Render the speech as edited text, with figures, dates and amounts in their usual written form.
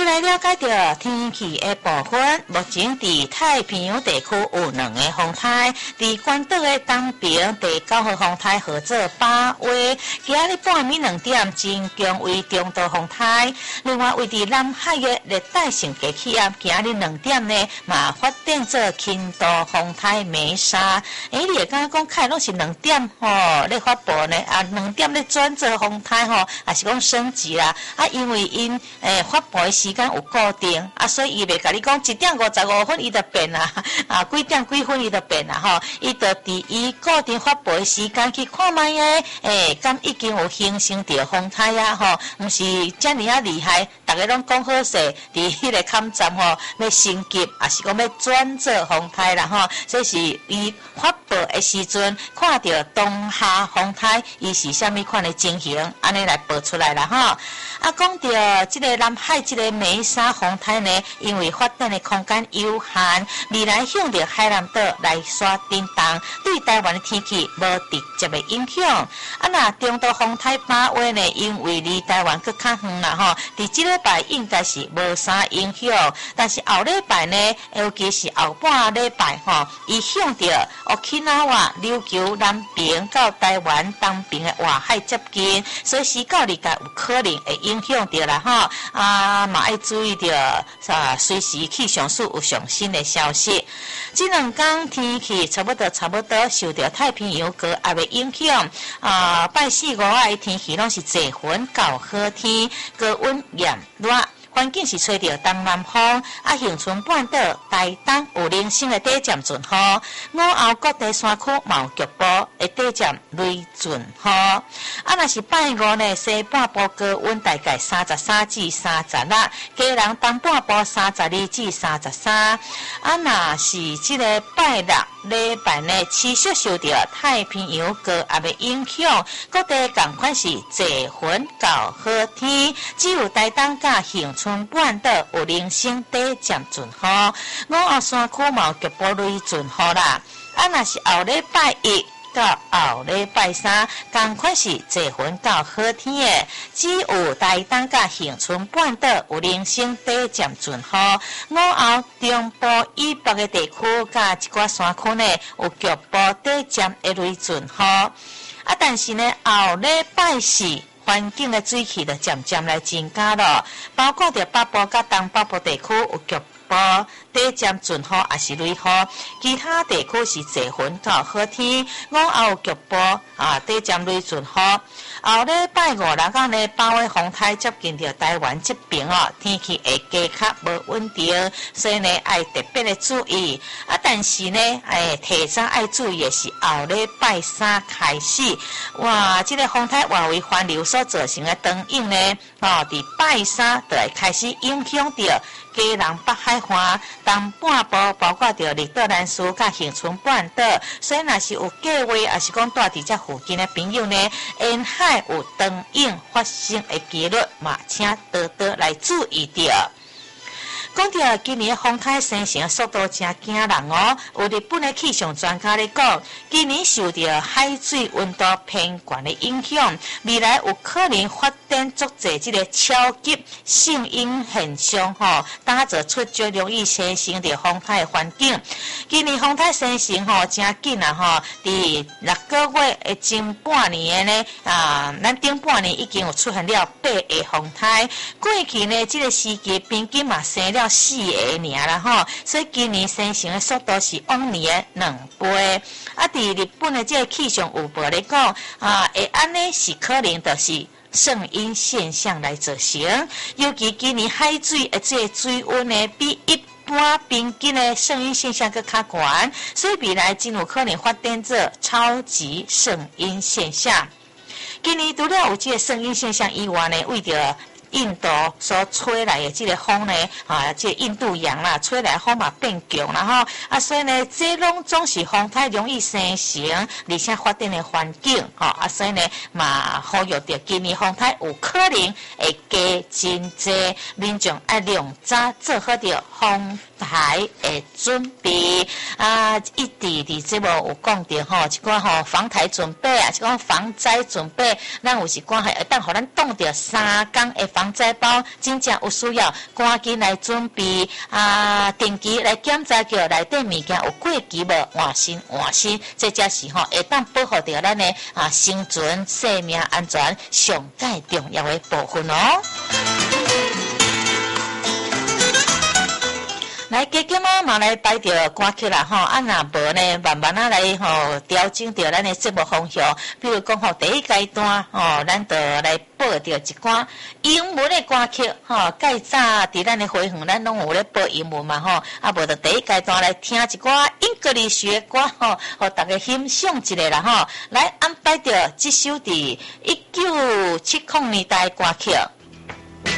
来了解到天气的部分，目前伫太平洋地区有2个风台，伫关岛的东边第9号风台号做巴威，今日半暝2点真强为中度风台。另外位伫南海的热带性低气压，今日2点呢嘛发展做轻度风台梅沙。你会感觉讲开拢是2点咧发布呢，2点咧转做风台也是讲升级啦。因为因发布的时间有固定所以伊袂甲你讲1点55分伊就变啦几点几分伊就变啦伊就伫伊固定发布的时间去看卖敢已经有形成着风台毋是遮尔厉害，大家拢讲好势伫迄个坎站要升级，也是讲要转做风台啦这是伊发布的时阵看到东下风台伊是啥物款的情形，安尼来报出来啦讲到这个南海这个梅沙风台呢，因为发展的空间有限，未来向着海南岛来刷震动，对台湾的天气无直接的影响。那中度风台巴威呢，因为离台湾更较远啦伫这礼拜应该是无啥影响，但是后礼拜呢，尤其是后半礼拜伊向着Okinawa琉球南边到台湾东边的外海接近，随时到日间有可能会影响到啦嘛要注意着随时气象署有上新的消息。这2天天气差不多受到太平洋高压的影响拜4、5的天气拢是多云到好天，高温炎热。环境是吹着东南风恒春半岛、台东有零星的短暂阵雨，午后各地山区嘛有局部会短暂雷阵雨。若是拜5呢，西半部高温大概33至36，基隆东半部32至33。若是这个拜6礼拜呢，持续受到太平洋高压的影响，各地同款是多云到好天，只有台东甲恒春半岛有零星短暂阵雨，午后山区嘛有局部雷阵雨啦。若是后礼拜1到后礼拜3，同款是多云到好天的，只有台东甲恒春半岛有零星短暂阵雨，午后中部以北的地区甲一寡山区呢有局部短暂的雷阵雨。但是呢，后礼拜4环境的水汽就渐渐来增加了，包括着北部甲东北部地区有局部短暂阵雨也是雷雨，其他地区是多云到好天，午后有局部短暂雷阵雨。后礼拜5、6呢，巴威风台接近着台湾这边天气会加较无稳定，所以呢要特别的注意。但是呢，提早要注意的是后礼拜3开始，哇，这个风台外围环流所造成的长影呢，伫拜3就会开始影响到基隆北海岸东半部，包括着绿岛南苏甲恒春半岛，所以若是有计划，也是讲住伫这附近的朋友呢，沿海有长影发生的几率嘛，请多多来注意着。讲到今年风台生成速度真惊人有日本的气象专家咧讲，今年受到海水温度偏高的影响，未来有可能发展足侪这个超级圣婴现象打造出最容易生成的风台的环境。今年风台生成真紧伫6个月的前半年呢咱顶半年已经有出现了8个风台，过去呢这个时期平均嘛生了4个尔啦所以今年生成的速度是往年的2倍。伫日本的这个气象预报来讲会安尼是可能就是圣婴现象来造成，尤其今年海水的这个水温呢比一般平均的圣婴现象更较高，所以未来真有可能发展做超级圣婴现象。今年除了有这个圣婴现象以外呢，为着印度所吹来的这个风呢，这个印度洋啦，吹来风嘛变强啦所以呢，这拢总是风台容易生成，而且发展的环境所以呢，嘛呼吁着今年风台有可能会加真济，民众要量早做好着风台的准备一直伫节目有讲到一寡防台准备一寡防灾准备，咱有时讲会当互咱挡着3天的防灾包，真正有需要赶紧来准备定期来检查叫内底物件有过期无，换新，这才是会当保护到咱的生存、生命安全上介重要的部分哦。来，加减嘛来摆着歌曲啦若无呢，慢慢来调整着咱的节目方向。比如讲第一阶段咱就来播着一寡英文的歌曲介早伫咱的会园，咱拢有咧播英文嘛无就第一阶段来听一寡英格里学歌互大家欣赏一下啦来安排着这首伫1970年代的歌曲。